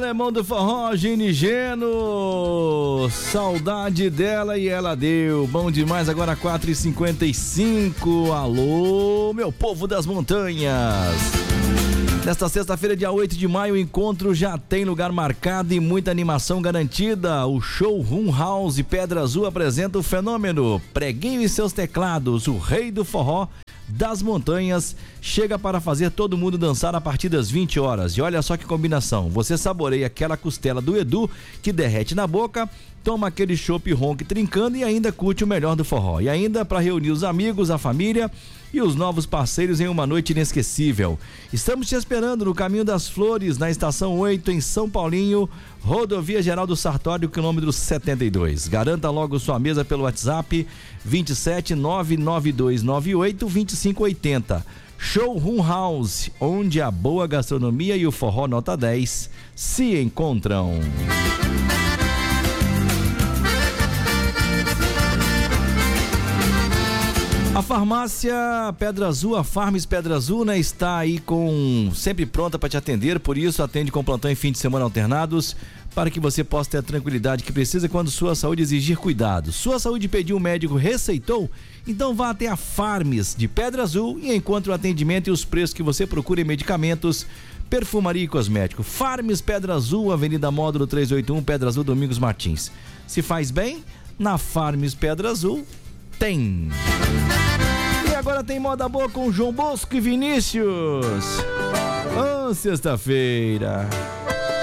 Alemão do Forró, Gini Geno. Saudade dela e ela deu. Bom demais, agora 4h55. Alô, meu povo das montanhas. Nesta sexta-feira, dia 8 de maio, o encontro já tem lugar marcado e muita animação garantida. O Showroom House Pedra Azul apresenta o fenômeno Preguinho e seus teclados, o rei do forró das montanhas, chega para fazer todo mundo dançar a partir das 20 horas. E olha só que combinação, você saboreia aquela costela do Edu que derrete na boca, toma aquele chopp ronque trincando e ainda curte o melhor do forró. E ainda para reunir os amigos, a família e os novos parceiros em uma noite inesquecível. Estamos te esperando no Caminho das Flores, na Estação 8, em São Paulinho, Rodovia Geraldo Sartório, quilômetro 72. Garanta logo sua mesa pelo WhatsApp 27 99298 2580. Showroom House, onde a boa gastronomia e o forró nota 10 se encontram. A farmácia Pedra Azul, a Farmes Pedra Azul, né, está aí sempre pronta para te atender, por isso atende com plantão em fim de semana alternados, para que você possa ter a tranquilidade que precisa quando sua saúde exigir cuidado. Sua saúde pediu, o médico receitou, então vá até a Farmes de Pedra Azul e encontre o atendimento e os preços que você procura em medicamentos, perfumaria e cosmético. Farmes Pedra Azul, Avenida Módulo 381, Pedra Azul, Domingos Martins. Se faz bem, na Farmes Pedra Azul tem. E agora tem moda boa com João Bosco e Vinícius. Sexta-feira.